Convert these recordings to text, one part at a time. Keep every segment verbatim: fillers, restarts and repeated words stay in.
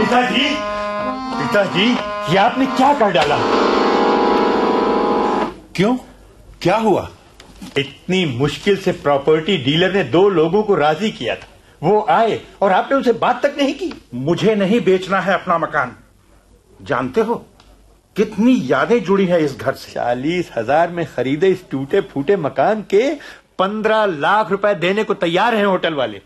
पिताजी, पिताजी, ये आपने क्या कर डाला? क्यों, क्या हुआ? इतनी मुश्किल से प्रॉपर्टी डीलर ने दो लोगों को राजी किया था, वो आए और आपने उनसे बात तक नहीं की। मुझे नहीं बेचना है अपना मकान। जानते हो कितनी यादें जुड़ी हैं इस घर से। चालीस हजार में खरीदे इस टूटे फूटे मकान के पंद्रह लाख रुपए देने को तैयार हैं होटल वाले।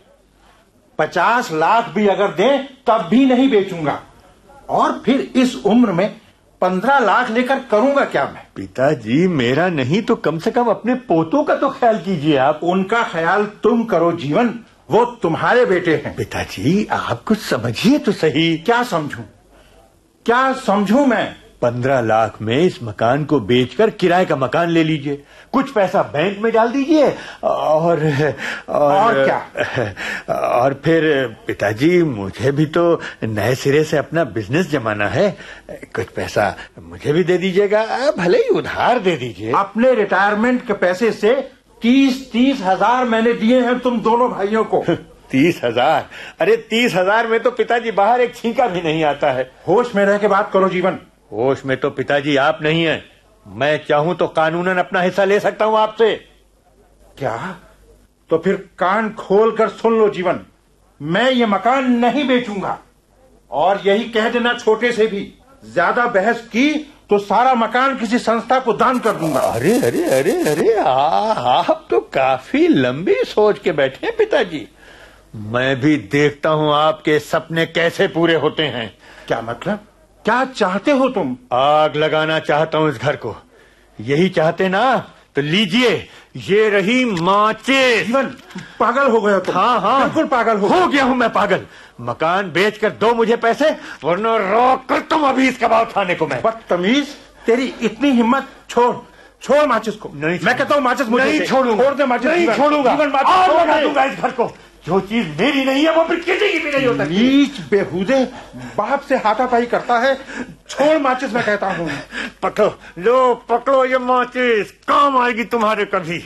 पचास लाख भी अगर दें तब भी नहीं बेचूंगा। और फिर इस उम्र में पंद्रह लाख लेकर करूंगा क्या मैं? पिताजी, मेरा नहीं तो कम से कम अपने पोतों का तो ख्याल कीजिए आप। उनका ख्याल तुम करो जीवन, वो तुम्हारे बेटे हैं। पिताजी, आप कुछ समझिए तो सही। क्या समझूं, क्या समझूं मैं? पंद्रह लाख में इस मकान को बेचकर किराए का मकान ले लीजिए, कुछ पैसा बैंक में डाल दीजिए और और, और क्या? और फिर पिताजी, मुझे भी तो नए सिरे से अपना बिजनेस जमाना है, कुछ पैसा मुझे भी दे दीजिएगा, भले ही उधार दे दीजिए। अपने रिटायरमेंट के पैसे से तीस तीस हजार मैंने दिए हैं तुम दोनों भाइयों को। तीस हजार? अरे तीस हजार में तो पिताजी बाहर एक छींका भी नहीं आता है। होश में रह के बात करो जीवन। होश में तो पिताजी आप नहीं हैं। मैं चाहूं तो कानूनन अपना हिस्सा ले सकता हूं आपसे। क्या? तो फिर कान खोल कर सुन लो जीवन, मैं ये मकान नहीं बेचूंगा। और यही कह देना छोटे से भी, ज्यादा बहस की तो सारा मकान किसी संस्था को दान कर दूंगा। अरे अरे अरे अरे आ, आप तो काफी लंबी सोच के बैठे हैं पिताजी। मैं भी देखता हूं आपके सपने कैसे पूरे होते हैं। क्या मतलब? क्या चाहते हो तुम? आग लगाना चाहता हूं इस घर को। यही चाहते ना? तो लीजिए, ये रही माचिस। जीवन, पागल हो गया तुम। हाँ हाँ, बिल्कुल पागल हो, हो गया हूं मैं पागल। मकान बेचकर दो मुझे पैसे, वरना रोक कर तुम अभी इसका भाव खाने को। मैं बदतमीज, तेरी इतनी हिम्मत। छोड़ छोड़ माचिस को। नहीं, मैं कहता हूँ माचिस मुझे नहीं छोड़ूंगा। छोड़ दे माचिस। नहीं छोड़ूंगा। आग लगा दूंगा इस घर को। जो चीज मेरी नहीं है वो फिर किसी की भी नहीं होता। नीच बेहूदे, बाप से हाथापाई करता है। छोड़ माचिस, मैं कहता हूँ। पकड़ो, लो पकड़ो ये माचिस, काम आएगी तुम्हारे कभी।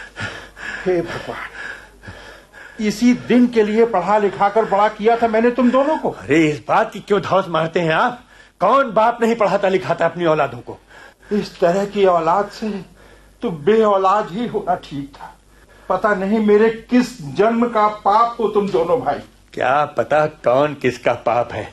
हे भगवान, इसी दिन के लिए पढ़ा लिखा कर बड़ा किया था मैंने तुम दोनों को। अरे इस बात की क्यों धौंस मारते हैं आप? कौन बाप नहीं पढ़ाता लिखाता अपनी औलादों को? इस तरह की औलाद से तो बे औलाद ही होना ठीक था। पता नहीं मेरे किस जन्म का पाप हो तुम दोनों भाई। क्या पता कौन किसका पाप है।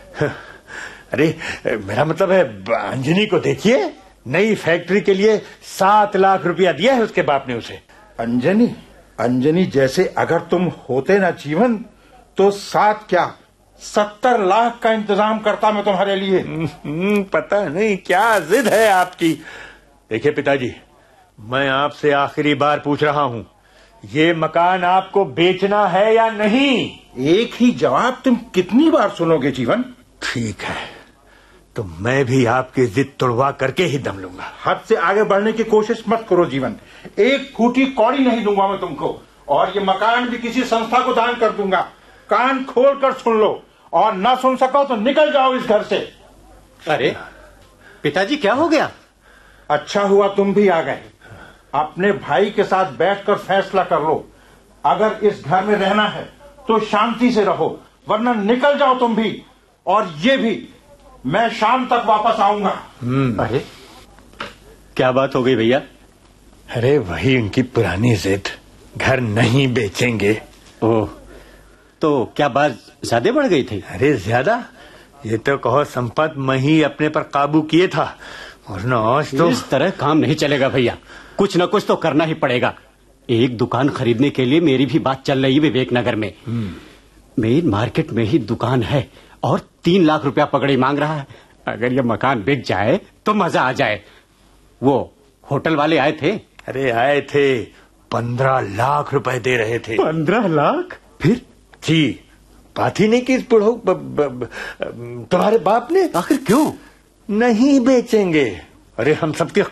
अरे मेरा मतलब है, अंजनी को देखिए, नई फैक्ट्री के लिए सात लाख रुपया दिया है उसके बाप ने उसे। अंजनी? अंजनी जैसे अगर तुम होते ना जीवन, तो सात क्या सत्तर लाख का इंतजाम करता मैं तुम्हारे लिए। पता नहीं क्या जिद है आपकी। देखिए पिताजी, मैं आपसे आखिरी बार पूछ रहा हूं, ये मकान आपको बेचना है या नहीं? एक ही जवाब तुम कितनी बार सुनोगे जीवन? ठीक है, तो मैं भी आपकी जिद तोड़वा करके ही दम लूंगा। हद से आगे बढ़ने की कोशिश मत करो जीवन। एक फूटी कौड़ी नहीं दूंगा मैं तुमको, और ये मकान भी किसी संस्था को दान कर दूंगा। कान खोल कर सुन लो, और ना सुन सको तो निकल जाओ इस घर से। अरे पिताजी, क्या हो गया? अच्छा हुआ तुम भी आ गए। अपने भाई के साथ बैठकर फैसला कर लो। अगर इस घर में रहना है तो शांति से रहो, वरना निकल जाओ तुम भी। और ये भी, मैं शाम तक वापस आऊंगा। अरे क्या बात हो गई भैया? अरे वही उनकी पुरानी जिद, घर नहीं बेचेंगे। ओह, तो क्या बात ज्यादा बढ़ गई थी? अरे ज्यादा, ये तो कहो संपत मैं ही अपने पर काबू किए था, वरना आज तो। इस तरह काम नहीं चलेगा भैया, कुछ न कुछ तो करना ही पड़ेगा। एक दुकान खरीदने के लिए मेरी भी बात चल रही है विवेक नगर में। मेन मार्केट में ही दुकान है और तीन लाख रुपया पकड़ी मांग रहा है। अगर ये मकान बिक जाए तो मजा आ जाए। वो होटल वाले आए थे। अरे आए थे, पंद्रह लाख रुपए दे रहे थे। पंद्रह लाख? फिर? जी, बात ही नहीं की इस बुढ़ो तुम्हारे बाप ने। आखिर क्यों नहीं बेचेंगे? अरे हम सबके